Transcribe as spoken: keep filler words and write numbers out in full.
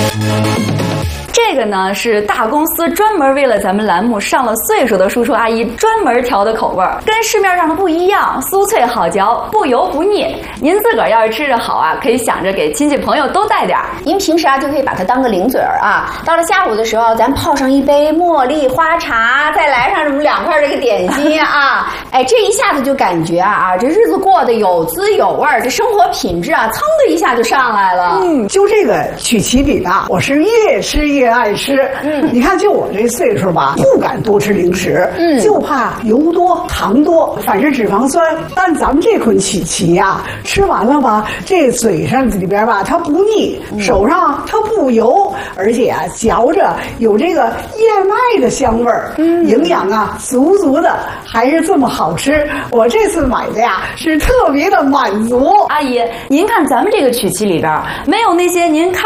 这个呢是大公司专门为了咱们栏目上了岁数的叔叔阿姨专门调的口味儿，跟市面上的不一样，酥脆好嚼，不油不腻。您自个儿要是吃着好啊，可以想着给亲戚朋友都带点儿。 您平时啊就可以把它当个零嘴儿啊，到了下午的时候，咱泡上一杯茉莉花茶，再来上什么两块这个点心啊，哎，这一下子就感觉啊啊，这日子过得有滋有味儿，这生活品质啊，噌的一下就上来了。 嗯，就这个曲奇饼啊，我是越吃越爱吃。嗯，你看，就我这岁数吧，不敢多吃零食，嗯，就怕油多、糖多，反正脂肪酸。但咱们这款曲奇呀，吃完了吧，这嘴上里边吧，它不腻，手上它不油，而且啊，嚼着有这个燕麦的香味儿，嗯，营养啊足足的，还是这么好吃。我这次买的呀，是特别的满足。 阿姨，您看咱们这个曲奇里边没有那些您看